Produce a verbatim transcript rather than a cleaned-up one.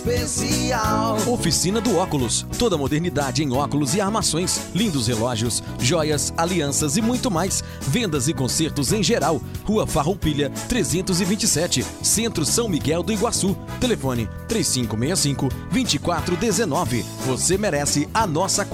especial. Oficina do Óculos. Toda modernidade em óculos e armações. Lindos relógios, joias, alianças e muito mais. Vendas e concertos em geral. Rua Farroupilha, trezentos e vinte e sete, Centro São Miguel do Iguaçu. Telefone três cinco seis cinco, dois quatro um nove. Você merece a nossa